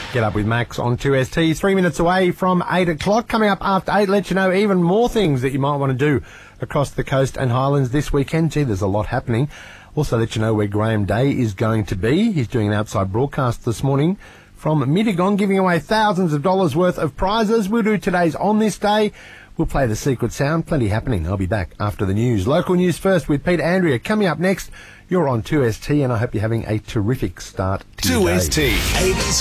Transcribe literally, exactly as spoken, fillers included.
Get up with Max on two S T, three minutes away from eight o'clock. Coming up after eight, let you know even more things that you might want to do across the coast and highlands this weekend. Gee, there's a lot happening. Also let you know where Graham Day is going to be. He's doing an outside broadcast this morning from Mittagong, giving away thousands of dollars worth of prizes. We'll do today's On This Day. We'll play the secret sound. Plenty happening. I'll be back after the news. Local news first with Peter Andrea. Coming up next, you're on two S T, and I hope you're having a terrific start to your day. two S T.